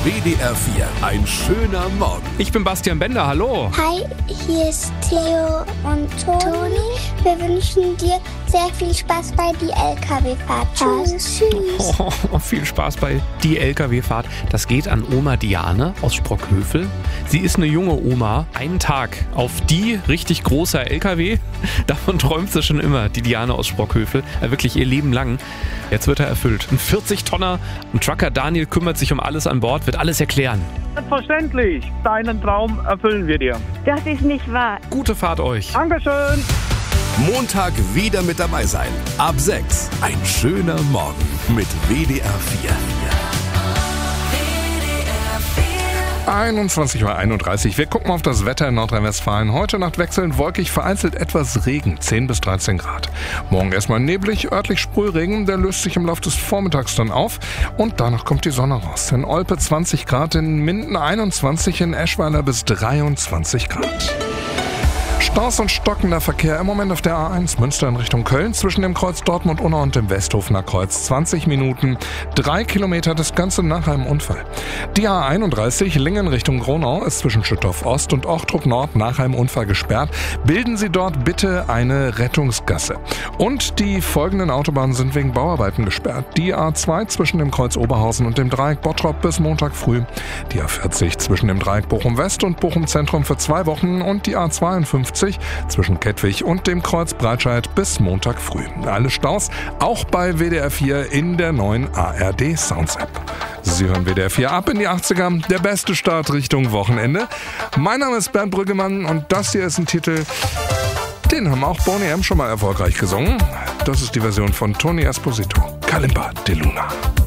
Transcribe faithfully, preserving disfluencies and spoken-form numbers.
W D R vier, ein schöner Morgen. Ich bin Bastian Bender, hallo. Hi, hier ist Theo und Toni. Wir wünschen dir sehr viel Spaß bei die L K W-Fahrt. Tschüss. Tschüss. Oh, viel Spaß bei die L K W-Fahrt. Das geht an Oma Diane aus Sprockhövel. Sie ist eine junge Oma. Einen Tag auf die richtig große L K W. Davon träumt sie schon immer, die Diane aus Sprockhövel. Äh, wirklich ihr Leben lang. Jetzt wird er erfüllt. Ein vierzig-Tonner. Ein Trucker Daniel kümmert sich um alles an Bord, wird alles erklären. Selbstverständlich. Deinen Traum erfüllen wir dir. Das ist nicht wahr. Gute Fahrt euch. Dankeschön. Montag wieder mit dabei sein. Ab sechs. Ein schöner Morgen mit W D R vier. einundzwanzig Uhr einunddreißig. Wir gucken auf das Wetter in Nordrhein-Westfalen. Heute Nacht wechselnd wolkig, vereinzelt etwas Regen, zehn bis dreizehn Grad. Morgen erstmal neblig, örtlich Sprühregen, der löst sich im Laufe des Vormittags dann auf. Und danach kommt die Sonne raus. In Olpe zwanzig Grad, in Minden einundzwanzig, in Eschweiler bis dreiundzwanzig Grad. Staus und stockender Verkehr im Moment auf der A eins Münster in Richtung Köln zwischen dem Kreuz Dortmund-Unna und dem Westhofener Kreuz. zwanzig Minuten, drei Kilometer, das Ganze nach einem Unfall. Die A einunddreißig Lingen Richtung Gronau ist zwischen Schüttorf Ost und Ochtrup Nord nach einem Unfall gesperrt. Bilden Sie dort bitte eine Rettungsgasse. Und die folgenden Autobahnen sind wegen Bauarbeiten gesperrt. Die A zwei zwischen dem Kreuz Oberhausen und dem Dreieck Bottrop bis Montag früh. Die A vierzig zwischen dem Dreieck Bochum West und Bochum Zentrum für zwei Wochen und die A zweiundfünfzig zwischen Kettwig und dem Kreuz Breitscheid bis Montag früh. Alle Staus auch bei W D R vier in der neuen A R D Sounds App. Sie hören W D R vier ab in die achtziger, der beste Start Richtung Wochenende. Mein Name ist Bernd Brüggemann und das hier ist ein Titel, den haben auch Boney M. schon mal erfolgreich gesungen. Das ist die Version von Tony Esposito, Kalimba de Luna.